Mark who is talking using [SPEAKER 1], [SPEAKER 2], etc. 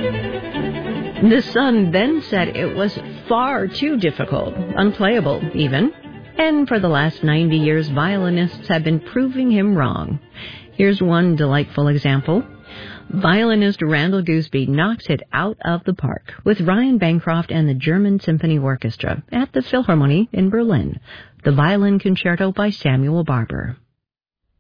[SPEAKER 1] The Sun then said it was far too difficult, unplayable even. And for the last 90 years, violinists have been proving him wrong. Here's one delightful example. Violinist Randall Gooseby knocks it out of the park with Ryan Bancroft and the German Symphony Orchestra at the Philharmonie in Berlin. The Violin Concerto by Samuel Barber.